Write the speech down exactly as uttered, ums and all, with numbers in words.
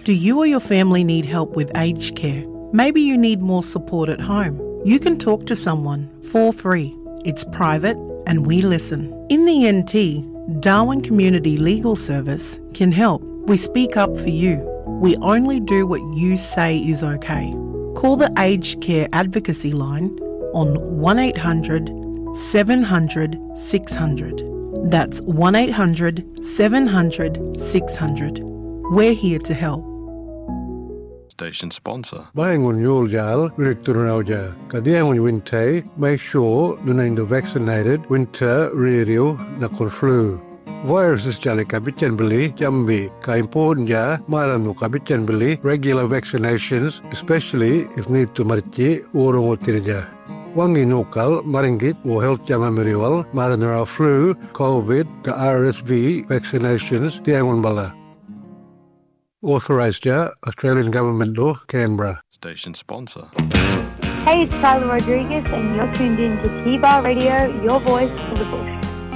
Do you or your family need help with aged care? Maybe you need more support at home. You can talk to someone for free. It's private and we listen. In the N T, Darwin Community Legal Service can help. We speak up for you. We only do what you say is okay. Call the Aged Care Advocacy Line on one eight hundred seven hundred six hundred. That's one eight hundred seven hundred six hundred. We're here to help. Station sponsor. Bayangun Yuljal, Victorauja, Kadiangun Winte, make sure the vaccinated winter radio nakon flu. Viruses jali kabitan beli, jambi, ka important ja, maranu kabitan beli, regular vaccinations, especially if need to marchi urung utirja. Wangi nukal, maringit, or health jama meriwal, maranara flu, COVID, ka R S V vaccinations, diangun bala. Authorised ja, Australian Government Law, Canberra. Station sponsor. Hey, it's Tyler Rodriguez and you're tuned in to T-Bar Radio, your voice for the bush.